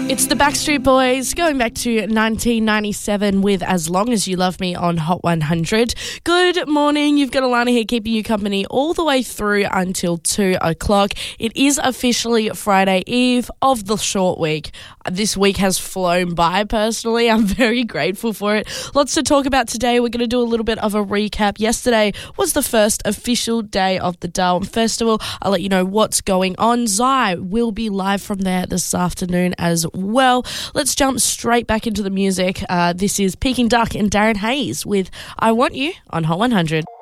It's the Backstreet Boys going back to 1997 with As Long As You Love Me on Hot 100. Good morning. You've got Alana here keeping you company all the way through until 2 o'clock. It is officially Friday Eve of the short week. This week has flown by personally. I'm very grateful for it. Lots to talk about today. We're going to do a little bit of a recap. Yesterday was the first official day of the Darwin Festival. I'll let you know what's going on. Zai will be live from there this afternoon as well. Let's jump straight back into the music. This is Peking Duck and Darren Hayes with I Want You on Hot 100.